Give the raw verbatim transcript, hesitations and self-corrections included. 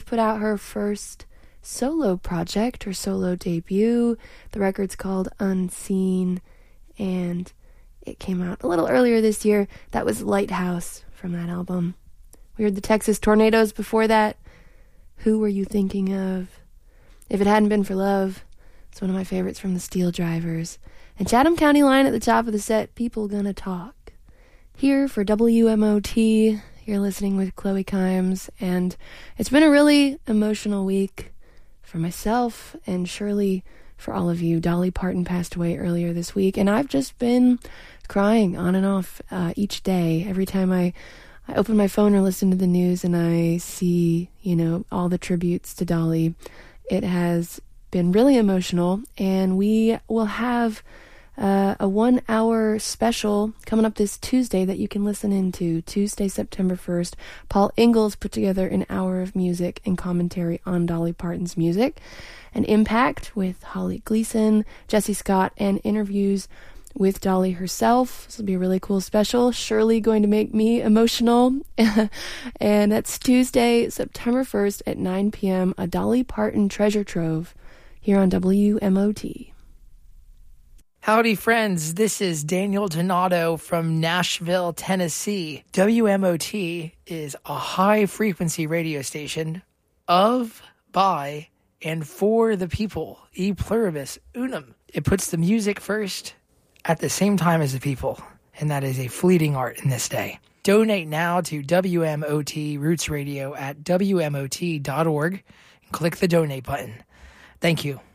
put out her first solo project, her solo debut. The record's called Unseen, and it came out a little earlier this year. That was Lighthouse from that album. We heard the Texas Tornadoes before that. Who Were You Thinking Of? If It Hadn't Been for Love. It's one of my favorites from the Steel Drivers. And Chatham County Line at the top of the set, People Gonna Talk. Here for W M O T, you're listening with Chloe Kimes, and it's been a really emotional week for myself and surely for all of you. Dolly Parton passed away earlier this week, and I've just been crying on and off uh, each day. Every time I, I open my phone or listen to the news and I see, you know, all the tributes to Dolly, it has been really emotional, and we will have uh, a one-hour special coming up this Tuesday that you can listen into. Tuesday, September first. Paul Ingalls put together an hour of music and commentary on Dolly Parton's music and impact with Holly Gleason, Jesse Scott, and interviews with Dolly herself. This will be a really cool special, surely going to make me emotional. And that's Tuesday, September first at nine p.m., a Dolly Parton treasure trove here on W M O T. Howdy, friends. This is Daniel Donato from Nashville, Tennessee. W M O T is a high-frequency radio station of, by, and for the people. E pluribus unum. It puts the music first at the same time as the people, and that is a fleeting art in this day. Donate now to W M O T Roots Radio at W M O T dot org and click the donate button. Thank you.